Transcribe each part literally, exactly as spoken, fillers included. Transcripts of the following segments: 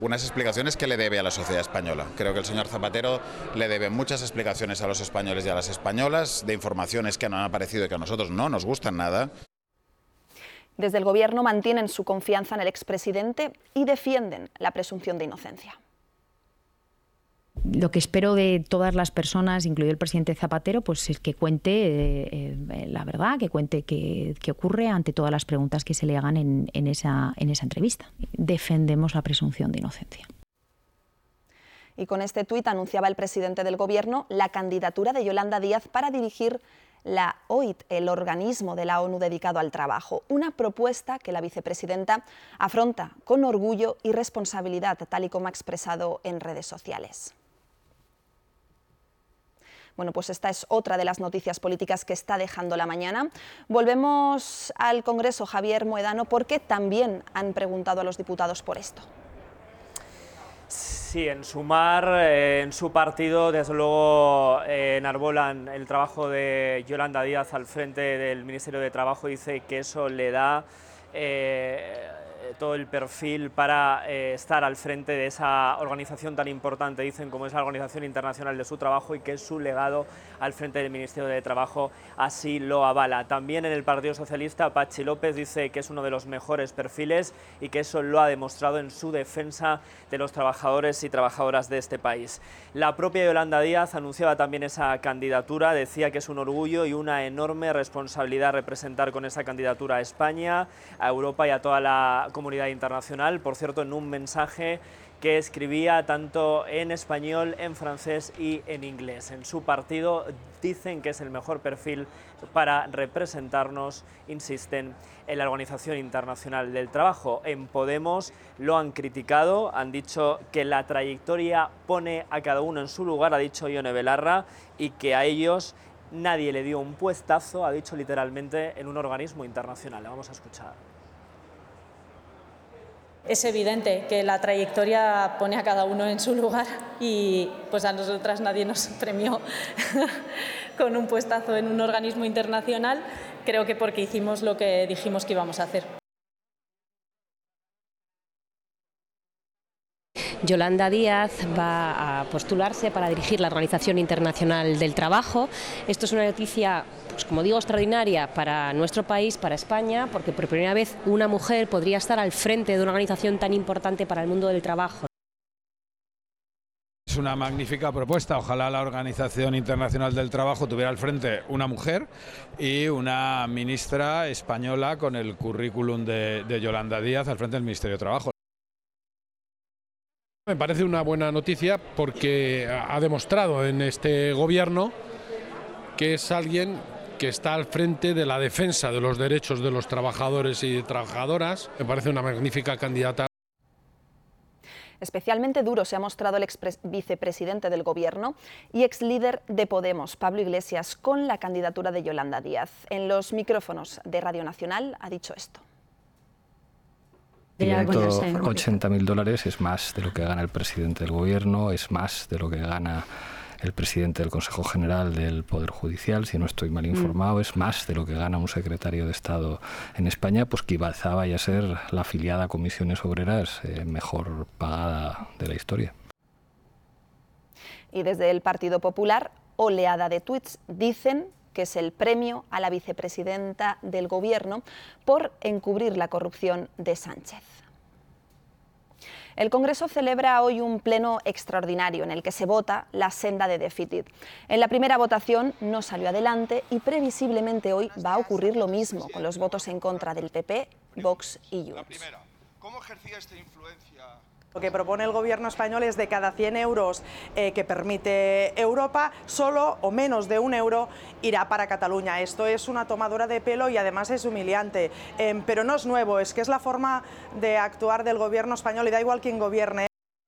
Unas explicaciones que le debe a la sociedad española. Creo que el señor Zapatero le debe muchas explicaciones a los españoles y a las españolas de informaciones que no han aparecido y que a nosotros no nos gustan nada. Desde el Gobierno mantienen su confianza en el expresidente y defienden la presunción de inocencia. Lo que espero de todas las personas, incluido el presidente Zapatero, pues es que cuente eh, eh, la verdad, que cuente qué ocurre ante todas las preguntas que se le hagan en, en, esa, en esa entrevista. Defendemos la presunción de inocencia. Y con este tuit anunciaba el presidente del Gobierno la candidatura de Yolanda Díaz para dirigir la O I T, el organismo de la ONU dedicado al trabajo, una propuesta que la vicepresidenta afronta con orgullo y responsabilidad, tal y como ha expresado en redes sociales. Bueno, pues esta es otra de las noticias políticas que está dejando la mañana. Volvemos al Congreso, Javier Mohedano, porque también han preguntado a los diputados por esto. Sí, en Sumar, eh, en su partido, desde luego eh, enarbolan el trabajo de Yolanda Díaz al frente del Ministerio de Trabajo. Dice que eso le da eh, todo el perfil para eh, estar al frente de esa organización tan importante, dicen, como es la Organización Internacional de su Trabajo, y que su legado al frente del Ministerio de Trabajo así lo avala. También en el Partido Socialista, Patxi López dice que es uno de los mejores perfiles y que eso lo ha demostrado en su defensa de los trabajadores y trabajadoras de este país. La propia Yolanda Díaz anunciaba también esa candidatura, decía que es un orgullo y una enorme responsabilidad representar con esa candidatura a España, a Europa y a toda la comunidad internacional. Por cierto, en un mensaje que escribía tanto en español, en francés y en inglés. En su partido dicen que es el mejor perfil para representarnos, insisten, en la Organización Internacional del Trabajo. En Podemos lo han criticado, han dicho que la trayectoria pone a cada uno en su lugar, ha dicho Ione Belarra, y que a ellos nadie le dio un puestazo, ha dicho literalmente, en un organismo internacional. La vamos a escuchar. Es evidente que la trayectoria pone a cada uno en su lugar y pues a nosotras nadie nos premió con un puestazo en un organismo internacional, creo que porque hicimos lo que dijimos que íbamos a hacer. Yolanda Díaz va a postularse para dirigir la Organización Internacional del Trabajo. Esto es una noticia, pues como digo, extraordinaria para nuestro país, para España, porque por primera vez una mujer podría estar al frente de una organización tan importante para el mundo del trabajo. Es una magnífica propuesta. Ojalá la Organización Internacional del Trabajo tuviera al frente una mujer y una ministra española con el currículum de, de Yolanda Díaz al frente del Ministerio de Trabajo. Me parece una buena noticia porque ha demostrado en este gobierno que es alguien que está al frente de la defensa de los derechos de los trabajadores y trabajadoras. Me parece una magnífica candidata. Especialmente duro se ha mostrado el ex vicepresidente del Gobierno y ex líder de Podemos, Pablo Iglesias, con la candidatura de Yolanda Díaz. En los micrófonos de Radio Nacional ha dicho esto. ciento ochenta mil dólares es más de lo que gana el presidente del Gobierno, es más de lo que gana el presidente del Consejo General del Poder Judicial, si no estoy mal informado, mm. es más de lo que gana un secretario de Estado en España, pues que quizá vaya a ser la afiliada a Comisiones Obreras eh, mejor pagada de la historia. Y desde el Partido Popular, oleada de tuits, dicen que es el premio a la vicepresidenta del Gobierno por encubrir la corrupción de Sánchez. El Congreso celebra hoy un pleno extraordinario en el que se vota la senda de déficit. En la primera votación no salió adelante y previsiblemente hoy va a ocurrir lo mismo con los votos en contra del P P, Vox y Junts. La primera, ¿cómo ejercía esta influencia? Lo que propone el Gobierno español es de cada cien euros eh, que permite Europa, solo o menos de un euro irá para Cataluña. Esto es una tomadura de pelo y además es humillante. Eh, pero no es nuevo, es que es la forma de actuar del Gobierno español y da igual quién gobierne.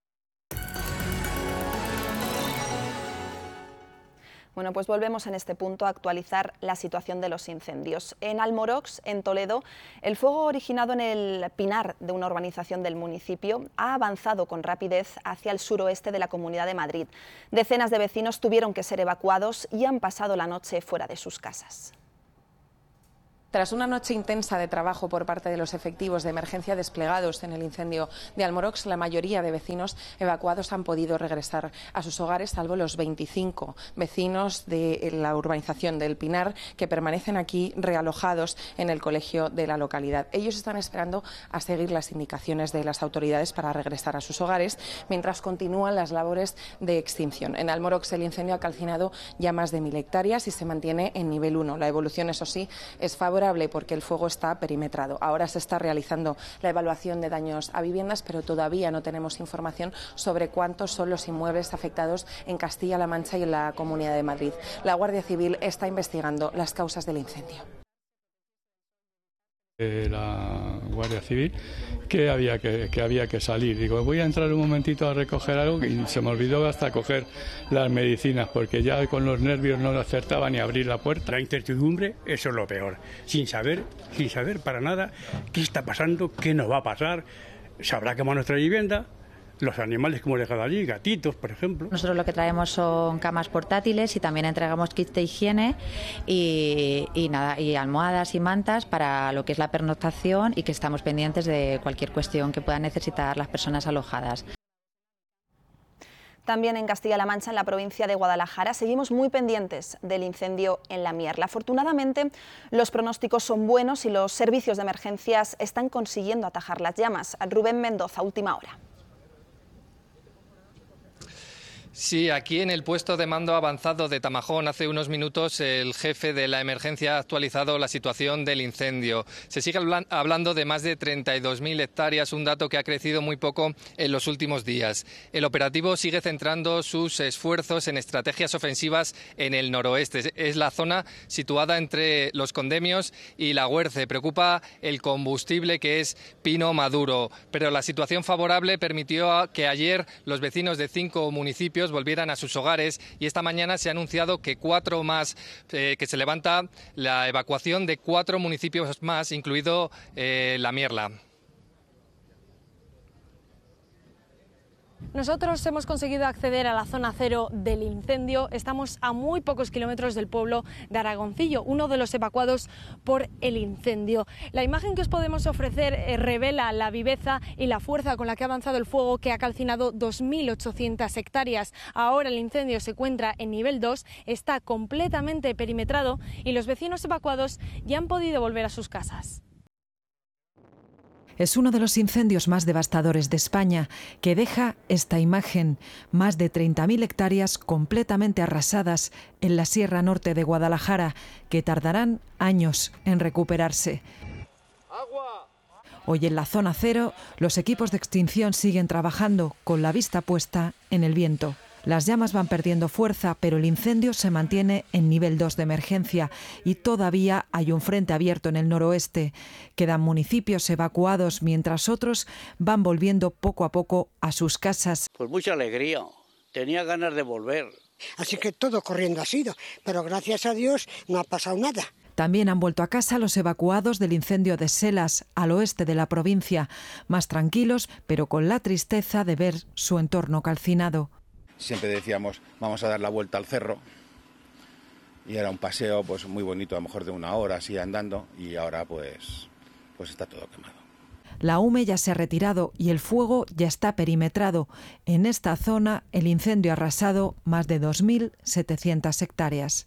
Bueno, pues volvemos en este punto a actualizar la situación de los incendios. En Almorox, en Toledo, el fuego originado en el pinar de una urbanización del municipio ha avanzado con rapidez hacia el suroeste de la Comunidad de Madrid. Decenas de vecinos tuvieron que ser evacuados y han pasado la noche fuera de sus casas. Tras una noche intensa de trabajo por parte de los efectivos de emergencia desplegados en el incendio de Almorox, la mayoría de vecinos evacuados han podido regresar a sus hogares, salvo los veinticinco vecinos de la urbanización del Pinar que permanecen aquí realojados en el colegio de la localidad. Ellos están esperando a seguir las indicaciones de las autoridades para regresar a sus hogares, mientras continúan las labores de extinción. En Almorox el incendio ha calcinado ya más de mil hectáreas y se mantiene en nivel uno. La evolución, eso sí, es favorable porque el fuego está perimetrado. Ahora se está realizando la evaluación de daños a viviendas, pero todavía no tenemos información sobre cuántos son los inmuebles afectados en Castilla-La Mancha y en la Comunidad de Madrid. La Guardia Civil está investigando las causas del incendio. La Guardia Civil que había que, que había que salir. Digo, voy a entrar un momentito a recoger algo y se me olvidó hasta coger las medicinas porque ya con los nervios no acertaba ni abrir la puerta. La incertidumbre, eso es lo peor. Sin saber, sin saber para nada qué está pasando, qué nos va a pasar. Se habrá quemado nuestra vivienda. Los animales que hemos dejado allí, gatitos, por ejemplo. Nosotros lo que traemos son camas portátiles y también entregamos kits de higiene y, y nada y almohadas y mantas para lo que es la pernoctación y que estamos pendientes de cualquier cuestión que puedan necesitar las personas alojadas. También en Castilla-La Mancha, en la provincia de Guadalajara, seguimos muy pendientes del incendio en La Mierla. Afortunadamente, los pronósticos son buenos y los servicios de emergencias están consiguiendo atajar las llamas. Rubén Mendoza, última hora. Sí, aquí en el puesto de mando avanzado de Tamajón hace unos minutos el jefe de la emergencia ha actualizado la situación del incendio. Se sigue hablando de más de treinta y dos mil hectáreas, un dato que ha crecido muy poco en los últimos días. El operativo sigue centrando sus esfuerzos en estrategias ofensivas en el noroeste. Es la zona situada entre Los Condemios y La Guerce. Preocupa el combustible que es pino maduro, pero la situación favorable permitió que ayer los vecinos de cinco municipios volvieran a sus hogares y esta mañana se ha anunciado que cuatro más, eh, que se levanta la evacuación de cuatro municipios más, incluido eh, La Mierla. Nosotros hemos conseguido acceder a la zona cero del incendio. Estamos a muy pocos kilómetros del pueblo de Aragoncillo, uno de los evacuados por el incendio. La imagen que os podemos ofrecer eh, revela la viveza y la fuerza con la que ha avanzado el fuego, que ha calcinado dos mil ochocientas hectáreas. Ahora el incendio se encuentra en nivel dos, está completamente perimetrado y los vecinos evacuados ya han podido volver a sus casas. Es uno de los incendios más devastadores de España, que deja esta imagen: más de treinta mil hectáreas completamente arrasadas en la Sierra Norte de Guadalajara, que tardarán años en recuperarse. Hoy en la zona cero, los equipos de extinción siguen trabajando con la vista puesta en el viento. Las llamas van perdiendo fuerza, pero el incendio se mantiene en nivel dos de emergencia y todavía hay un frente abierto en el noroeste. Quedan municipios evacuados mientras otros van volviendo poco a poco a sus casas. Pues mucha alegría, tenía ganas de volver. Así que todo corriendo ha sido, pero gracias a Dios no ha pasado nada. También han vuelto a casa los evacuados del incendio de Selas, al oeste de la provincia, más tranquilos, pero con la tristeza de ver su entorno calcinado. Siempre decíamos, vamos a dar la vuelta al cerro, y era un paseo pues muy bonito, a lo mejor de una hora así andando, y ahora pues, pues está todo quemado. La hume ya se ha retirado y el fuego ya está perimetrado. En esta zona el incendio ha arrasado más de dos mil setecientas hectáreas.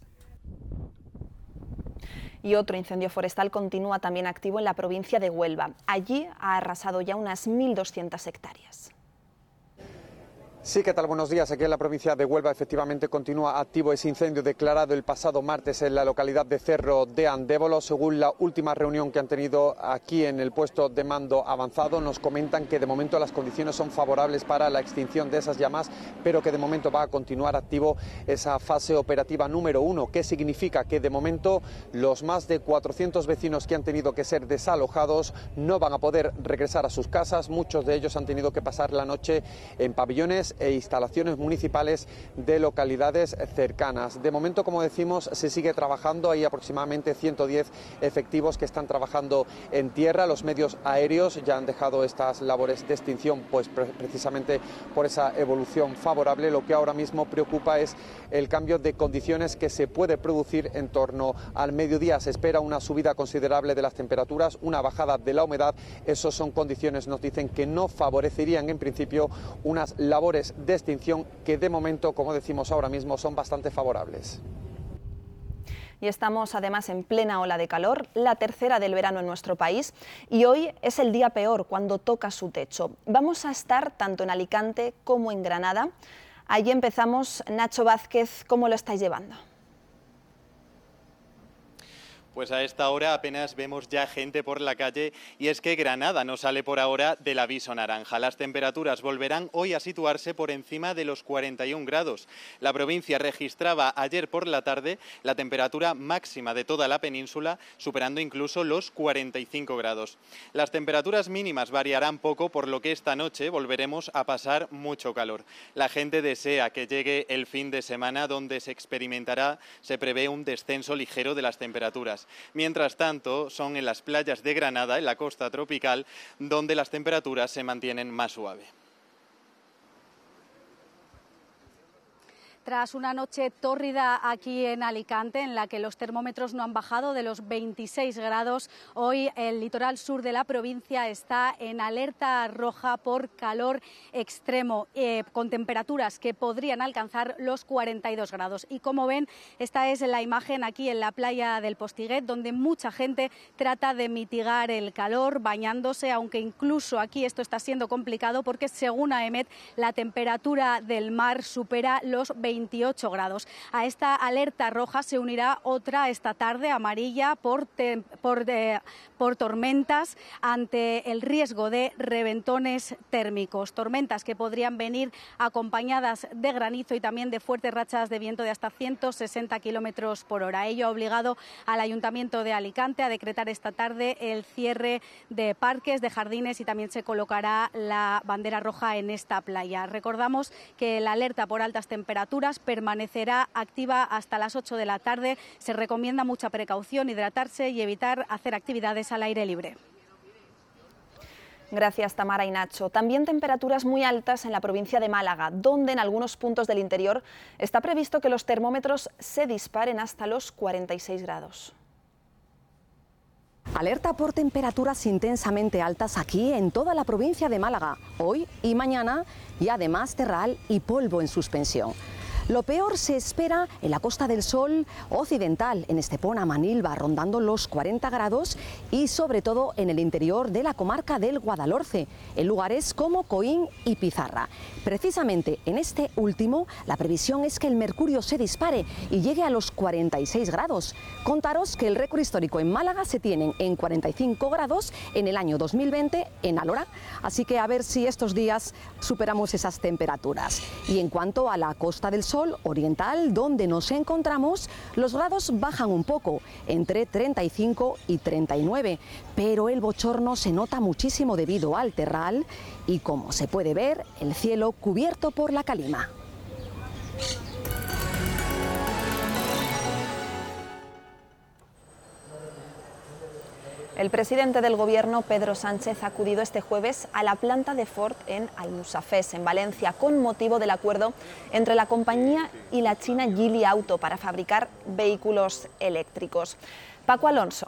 Y otro incendio forestal continúa también activo en la provincia de Huelva. Allí ha arrasado ya unas mil doscientas hectáreas. Sí, ¿qué tal? Buenos días. Aquí en la provincia de Huelva efectivamente continúa activo ese incendio declarado el pasado martes en la localidad de Cerro de Andévolo. Según la última reunión que han tenido aquí en el puesto de mando avanzado, nos comentan que de momento las condiciones son favorables para la extinción de esas llamas, pero que de momento va a continuar activo esa fase operativa número uno. ¿Qué significa? Que de momento los más de cuatrocientos vecinos que han tenido que ser desalojados no van a poder regresar a sus casas. Muchos de ellos han tenido que pasar la noche en pabellones e instalaciones municipales de localidades cercanas. De momento, como decimos, se sigue trabajando. Hay aproximadamente ciento diez efectivos que están trabajando en tierra. Los medios aéreos ya han dejado estas labores de extinción, pues precisamente por esa evolución favorable. Lo que ahora mismo preocupa es el cambio de condiciones que se puede producir en torno al mediodía. Se espera una subida considerable de las temperaturas, una bajada de la humedad. Esas son condiciones, nos dicen, que no favorecerían en principio unas labores de extinción que de momento, como decimos ahora mismo, son bastante favorables. Y estamos además en plena ola de calor, la tercera del verano en nuestro país, y hoy es el día peor cuando toca su techo. Vamos a estar tanto en Alicante como en Granada. Allí empezamos. Nacho Vázquez, ¿cómo lo estáis llevando? Pues a esta hora apenas vemos ya gente por la calle, y es que Granada no sale por ahora del aviso naranja. Las temperaturas volverán hoy a situarse por encima de los cuarenta y un grados. La provincia registraba ayer por la tarde la temperatura máxima de toda la península, superando incluso los cuarenta y cinco grados. Las temperaturas mínimas variarán poco, por lo que esta noche volveremos a pasar mucho calor. La gente desea que llegue el fin de semana, donde se experimentará, se prevé un descenso ligero de las temperaturas. Mientras tanto, son en las playas de Granada, en la costa tropical, donde las temperaturas se mantienen más suaves. Tras una noche tórrida aquí en Alicante, en la que los termómetros no han bajado de los veintiséis grados, hoy el litoral sur de la provincia está en alerta roja por calor extremo, eh, con temperaturas que podrían alcanzar los cuarenta y dos grados. Y como ven, esta es la imagen aquí en la playa del Postiguet, donde mucha gente trata de mitigar el calor bañándose, aunque incluso aquí esto está siendo complicado porque, según AEMET, la temperatura del mar supera los veintiocho grados. A esta alerta roja se unirá otra esta tarde, amarilla, por, te, por, de, por tormentas, ante el riesgo de reventones térmicos. Tormentas que podrían venir acompañadas de granizo y también de fuertes rachas de viento de hasta ciento sesenta kilómetros por hora. Ello ha obligado al Ayuntamiento de Alicante a decretar esta tarde el cierre de parques, de jardines, y también se colocará la bandera roja en esta playa. Recordamos que la alerta por altas temperaturas permanecerá activa hasta las ocho de la tarde. Se recomienda mucha precaución, hidratarse y evitar hacer actividades al aire libre. Gracias, Tamara y Nacho. También temperaturas muy altas en la provincia de Málaga, donde en algunos puntos del interior está previsto que los termómetros se disparen hasta los cuarenta y seis grados. Alerta por temperaturas intensamente altas aquí en toda la provincia de Málaga, hoy y mañana, y además terral y polvo en suspensión. Lo peor se espera en la Costa del Sol occidental, en Estepona, Manilva, rondando los cuarenta grados, y sobre todo en el interior de la comarca del Guadalhorce, en lugares como Coín y Pizarra. Precisamente en este último, la previsión es que el mercurio se dispare y llegue a los cuarenta y seis grados. Contaros que el récord histórico en Málaga se tienen en cuarenta y cinco grados en el año dos mil veinte en Alhora, así que a ver si estos días superamos esas temperaturas. Y en cuanto a la Costa del Sol oriental, donde nos encontramos, los grados bajan un poco, entre treinta y cinco y treinta y nueve, pero el bochorno se nota muchísimo debido al terral y, como se puede ver, el cielo cubierto por la calima. El presidente del Gobierno, Pedro Sánchez, ha acudido este jueves a la planta de Ford en Almusafes, en Valencia, con motivo del acuerdo entre la compañía y la china Geely Auto para fabricar vehículos eléctricos. Paco Alonso.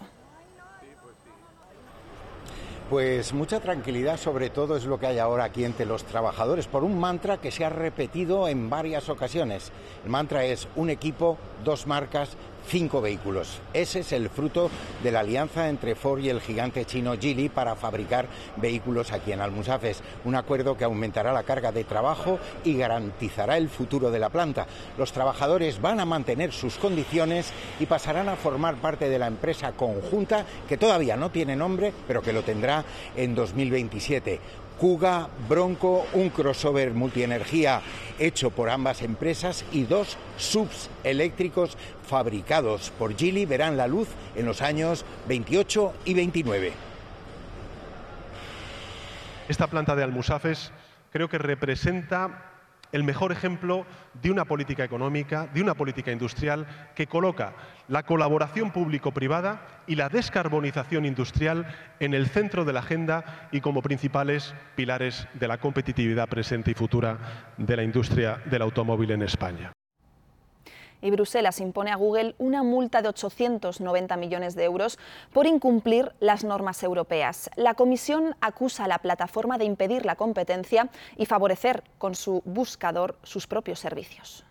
Pues mucha tranquilidad, sobre todo, es lo que hay ahora aquí entre los trabajadores, por un mantra que se ha repetido en varias ocasiones. El mantra es: un equipo, dos marcas, cinco vehículos. Ese es el fruto de la alianza entre Ford y el gigante chino Geely para fabricar vehículos aquí en Almusafes. Un acuerdo que aumentará la carga de trabajo y garantizará el futuro de la planta. Los trabajadores van a mantener sus condiciones y pasarán a formar parte de la empresa conjunta, que todavía no tiene nombre, pero que lo tendrá en dos mil veintisiete. Kuga, Bronco, un crossover multienergía hecho por ambas empresas, y dos subs eléctricos fabricados por Geely verán la luz en los años veintiocho y veintinueve. Esta planta de Almusafes creo que representa el mejor ejemplo de una política económica, de una política industrial que coloca la colaboración público-privada y la descarbonización industrial en el centro de la agenda y como principales pilares de la competitividad presente y futura de la industria del automóvil en España. Y Bruselas impone a Google una multa de ochocientos noventa millones de euros por incumplir las normas europeas. La Comisión acusa a la plataforma de impedir la competencia y favorecer con su buscador sus propios servicios.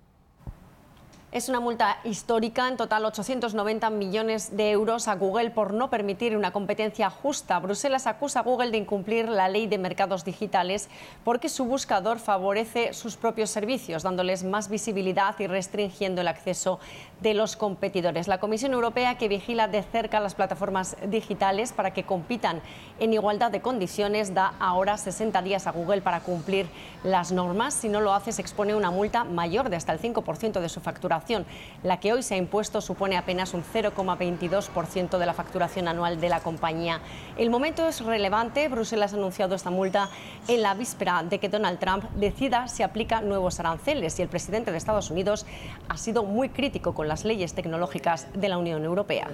Es una multa histórica, en total ochocientos noventa millones de euros a Google por no permitir una competencia justa. Bruselas acusa a Google de incumplir la ley de mercados digitales porque su buscador favorece sus propios servicios, dándoles más visibilidad y restringiendo el acceso de los competidores. La Comisión Europea, que vigila de cerca las plataformas digitales para que compitan en igualdad de condiciones, da ahora sesenta días a Google para cumplir las normas. Si no lo hace, se expone una multa mayor de hasta el cinco por ciento de su facturación. La que hoy se ha impuesto supone apenas un cero coma veintidós por ciento de la facturación anual de la compañía. El momento es relevante. Bruselas ha anunciado esta multa en la víspera de que Donald Trump decida si aplica nuevos aranceles, y el presidente de Estados Unidos ha sido muy crítico con las leyes tecnológicas de la Unión Europea.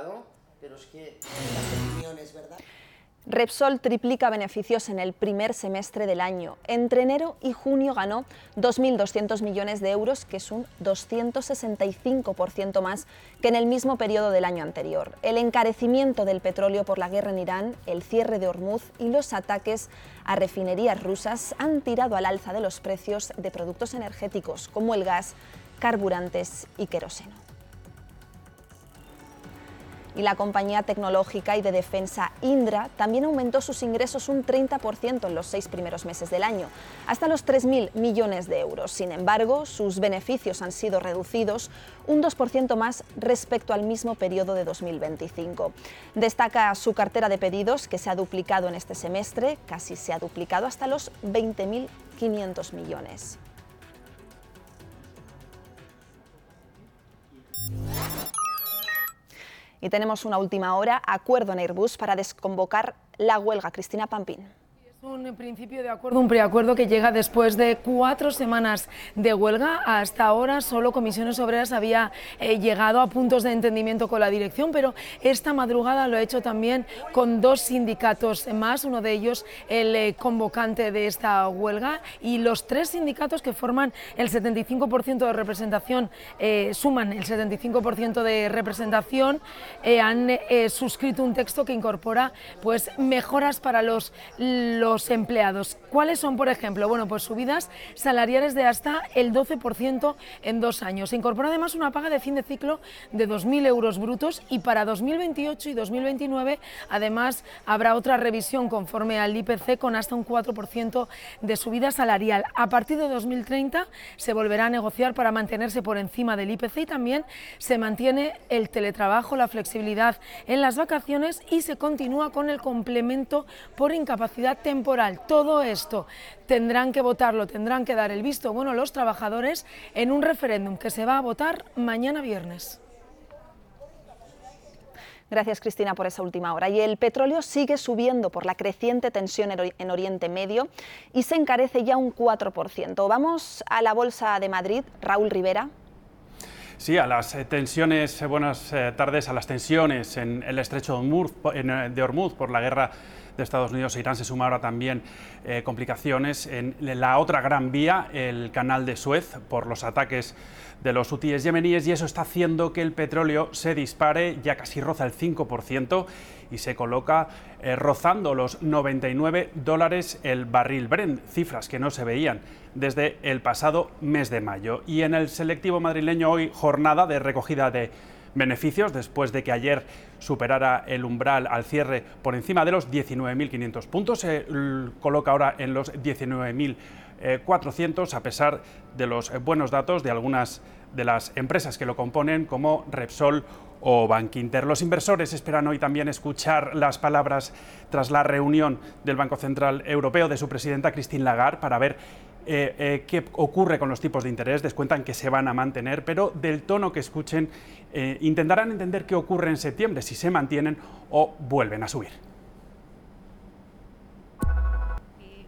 Repsol triplica beneficios en el primer semestre del año. Entre enero y junio ganó dos mil doscientos millones de euros, que es un doscientos sesenta y cinco por ciento más que en el mismo periodo del año anterior. El encarecimiento del petróleo por la guerra en Irán, el cierre de Hormuz y los ataques a refinerías rusas han tirado al alza de los precios de productos energéticos como el gas, carburantes y queroseno. Y la compañía tecnológica y de defensa Indra también aumentó sus ingresos un treinta por ciento en los seis primeros meses del año, hasta los tres mil millones de euros. Sin embargo, sus beneficios han sido reducidos un dos por ciento más respecto al mismo periodo de dos mil veinticinco. Destaca su cartera de pedidos, que se ha duplicado en este semestre, casi se ha duplicado hasta los veinte mil quinientos millones. Y tenemos una última hora, acuerdo en Airbus para desconvocar la huelga. Cristina Pampín. Un principio de acuerdo, un preacuerdo que llega después de cuatro semanas de huelga. Hasta ahora solo Comisiones Obreras había eh, llegado a puntos de entendimiento con la dirección, pero esta madrugada lo ha hecho también con dos sindicatos más, uno de ellos el eh, convocante de esta huelga, y los tres sindicatos que forman el setenta y cinco por ciento de representación, eh, suman el setenta y cinco por ciento de representación, eh, han eh, suscrito un texto que incorpora pues mejoras para los, los Los empleados. ¿Cuáles son, por ejemplo? Bueno, pues subidas salariales de hasta el doce por ciento en dos años. Se incorpora además una paga de fin de ciclo de dos mil euros brutos, y para dos mil veintiocho y dos mil veintinueve además habrá otra revisión conforme al I P C con hasta un cuatro por ciento de subida salarial. A partir de dos mil treinta se volverá a negociar para mantenerse por encima del I P C, y también se mantiene el teletrabajo, la flexibilidad en las vacaciones, y se continúa con el complemento por incapacidad temporal. Todo esto tendrán que votarlo, tendrán que dar el visto bueno los trabajadores en un referéndum que se va a votar mañana viernes. Gracias, Cristina, por esa última hora. Y el petróleo sigue subiendo por la creciente tensión en Oriente Medio y se encarece ya un cuatro por ciento. Vamos a la Bolsa de Madrid. Raúl Rivera. Sí, a las tensiones, buenas tardes, a las tensiones en el estrecho de Hormuz por la guerra de Estados Unidos e Irán se suma ahora también eh, complicaciones en la otra gran vía, el canal de Suez, por los ataques de los hutíes yemeníes, y eso está haciendo que el petróleo se dispare, ya casi roza el cinco por ciento y se coloca eh, rozando los noventa y nueve dólares el barril Brent, cifras que no se veían desde el pasado mes de mayo. Y en el selectivo madrileño hoy jornada de recogida de beneficios después de que ayer superara el umbral al cierre por encima de los diecinueve mil quinientos puntos, se coloca ahora en los diecinueve mil cuatrocientos a pesar de los buenos datos de algunas de las empresas que lo componen como Repsol o Bankinter. Los inversores esperan hoy también escuchar las palabras tras la reunión del Banco Central Europeo de su presidenta Christine Lagarde para ver Eh, eh, qué ocurre con los tipos de interés. Descuentan que se van a mantener, pero del tono que escuchen eh, intentarán entender qué ocurre en septiembre, si se mantienen o vuelven a subir.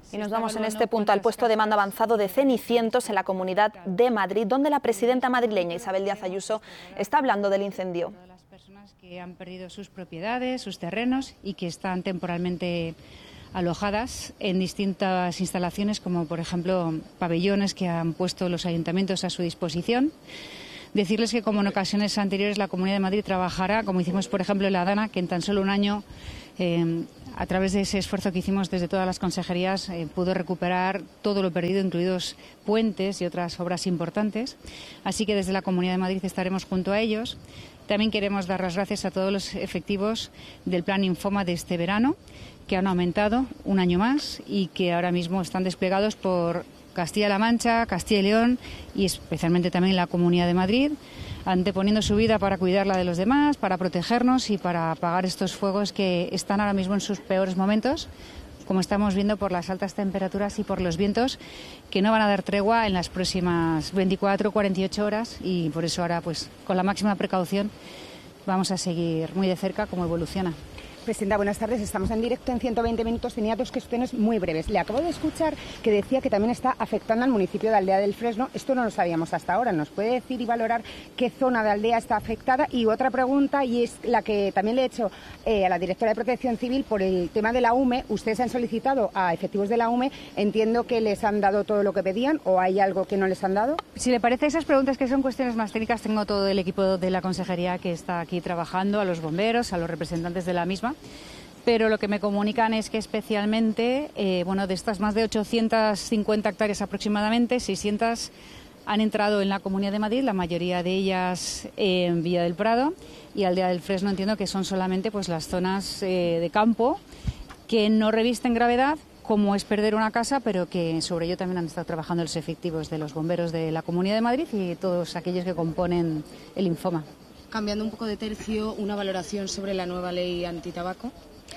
Y nos vamos en este punto al puesto de mando avanzado de Cenicientos en la Comunidad de Madrid, donde la presidenta madrileña Isabel Díaz Ayuso está hablando del incendio. Las personas que han perdido sus propiedades, sus terrenos y que están temporalmente alojadas en distintas instalaciones, como por ejemplo pabellones que han puesto los ayuntamientos a su disposición. Decirles que, como en ocasiones anteriores, la Comunidad de Madrid trabajará, como hicimos por ejemplo en La Dana, que en tan solo un año, eh, a través de ese esfuerzo que hicimos desde todas las consejerías, eh, pudo recuperar todo lo perdido, incluidos puentes y otras obras importantes. Así que desde la Comunidad de Madrid estaremos junto a ellos. También queremos dar las gracias a todos los efectivos del Plan Infoma de este verano, que han aumentado un año más y que ahora mismo están desplegados por Castilla-La Mancha, Castilla y León y especialmente también la Comunidad de Madrid, anteponiendo su vida para cuidar la de los demás, para protegernos y para apagar estos fuegos que están ahora mismo en sus peores momentos, como estamos viendo por las altas temperaturas y por los vientos que no van a dar tregua en las próximas veinticuatro, cuarenta y ocho horas, y por eso ahora, pues, con la máxima precaución, vamos a seguir muy de cerca cómo evoluciona. Presidenta, buenas tardes. Estamos en directo en ciento veinte minutos. Tenía dos cuestiones muy breves. Le acabo de escuchar que decía que también está afectando al municipio de Aldea del Fresno. Esto no lo sabíamos hasta ahora. ¿Nos puede decir y valorar qué zona de Aldea está afectada? Y otra pregunta, y es la que también le he hecho eh, a la directora de Protección Civil por el tema de la U M E. Ustedes han solicitado a efectivos de la U M E. Entiendo que les han dado todo lo que pedían, ¿o hay algo que no les han dado? Si le parece, esas preguntas que son cuestiones más técnicas, tengo todo el equipo de la consejería que está aquí trabajando, a los bomberos, a los representantes de la misma. Pero lo que me comunican es que especialmente, eh, bueno, de estas más de ochocientas cincuenta hectáreas aproximadamente, seiscientas han entrado en la Comunidad de Madrid, la mayoría de ellas eh, en Villa del Prado, y Aldea del Fresno entiendo que son solamente pues las zonas eh, de campo que no revisten gravedad, como es perder una casa, pero que sobre ello también han estado trabajando los efectivos de los bomberos de la Comunidad de Madrid y todos aquellos que componen el Infoma. Cambiando un poco de tercio, una valoración sobre la nueva ley antitabaco.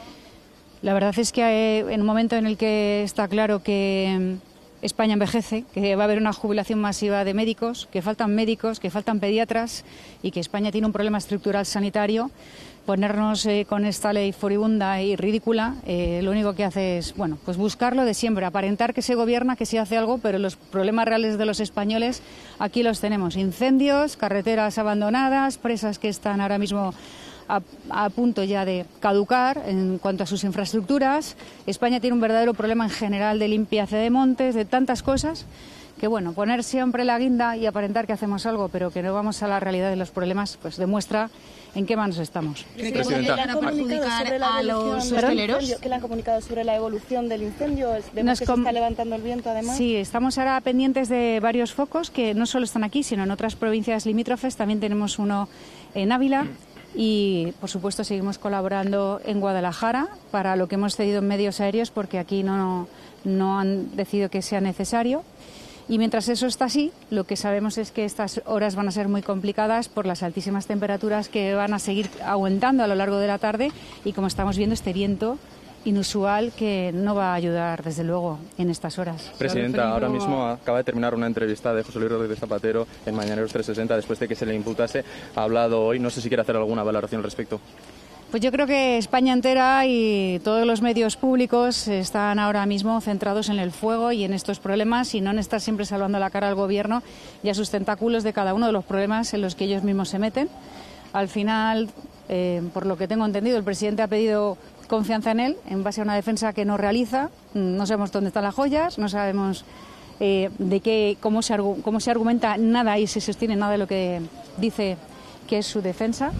La verdad es que eh, en un momento en el que está claro que España envejece, que va a haber una jubilación masiva de médicos, que faltan médicos, que faltan pediatras y que España tiene un problema estructural sanitario, ponernos eh, con esta ley furibunda y ridícula, eh, lo único que hace es, bueno, pues buscarlo de siempre, aparentar que se gobierna, que se hace algo, pero los problemas reales de los españoles aquí los tenemos. Incendios, carreteras abandonadas, presas que están ahora mismo A, a punto ya de caducar en cuanto a sus infraestructuras. España tiene un verdadero problema en general de limpieza de montes, de tantas cosas, que bueno, poner siempre la guinda y aparentar que hacemos algo, pero que no vamos a la realidad de los problemas, pues demuestra en qué manos estamos. Presidenta, ¿le han comunicado sobre la a los hosteleros? ¿Qué le han comunicado sobre la evolución del incendio? Vemos Nos que se está levantando el viento, además. Sí, estamos ahora pendientes de varios focos que no solo están aquí, sino en otras provincias limítrofes. También tenemos uno en Ávila. Y, por supuesto, seguimos colaborando en Guadalajara para lo que hemos cedido en medios aéreos, porque aquí no, no han decidido que sea necesario. Y mientras eso está así, lo que sabemos es que estas horas van a ser muy complicadas por las altísimas temperaturas que van a seguir aumentando a lo largo de la tarde y, como estamos viendo, este viento inusual que no va a ayudar, desde luego, en estas horas. Presidenta, ahora mismo acaba de terminar una entrevista de José Luis Rodríguez Zapatero en Mañaneros trescientos sesenta después de que se le imputase. Ha hablado hoy, no sé si quiere hacer alguna valoración al respecto. Pues yo creo que España entera y todos los medios públicos están ahora mismo centrados en el fuego y en estos problemas y no en estar siempre salvando la cara al gobierno y a sus tentáculos de cada uno de los problemas en los que ellos mismos se meten. Al final, eh, por lo que tengo entendido, el presidente ha pedido confianza en él en base a una defensa que no realiza. No sabemos dónde están las joyas, no sabemos eh, de qué, cómo se, cómo se argumenta nada y se sostiene nada de lo que dice que es su defensa.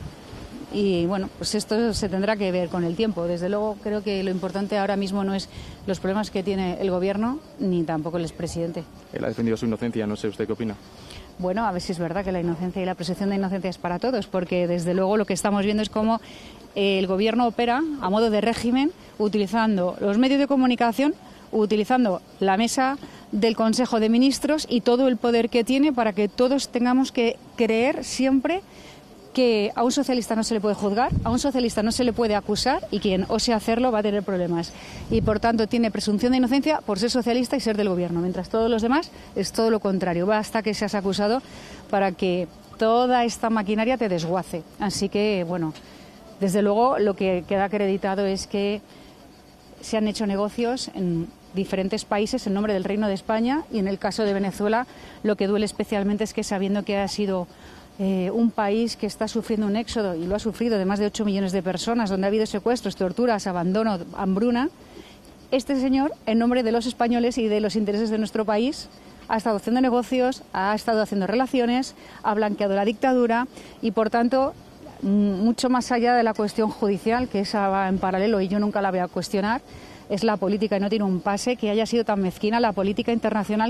Y bueno, pues esto se tendrá que ver con el tiempo. Desde luego creo que lo importante ahora mismo no es los problemas que tiene el gobierno ni tampoco el expresidente. Él ha defendido su inocencia, no sé usted qué opina. Bueno, a ver si es verdad que la inocencia y la presunción de inocencia es para todos, porque desde luego lo que estamos viendo es cómo el gobierno opera a modo de régimen, utilizando los medios de comunicación, utilizando la mesa del Consejo de Ministros y todo el poder que tiene para que todos tengamos que creer siempre que a un socialista no se le puede juzgar, a un socialista no se le puede acusar y quien ose hacerlo va a tener problemas. Y por tanto tiene presunción de inocencia por ser socialista y ser del gobierno, mientras todos los demás es todo lo contrario. Basta que seas acusado para que toda esta maquinaria te desguace. Así que, bueno, desde luego lo que queda acreditado es que se han hecho negocios en diferentes países en nombre del Reino de España, y en el caso de Venezuela lo que duele especialmente es que, sabiendo que ha sido eh, un país que está sufriendo un éxodo, y lo ha sufrido, de más de ocho millones de personas, donde ha habido secuestros, torturas, abandono, hambruna, este señor, en nombre de los españoles y de los intereses de nuestro país, ha estado haciendo negocios, ha estado haciendo relaciones, ha blanqueado la dictadura y, por tanto, mucho más allá de la cuestión judicial, que esa va en paralelo y yo nunca la voy a cuestionar, es la política, y no tiene un pase que haya sido tan mezquina la política internacional.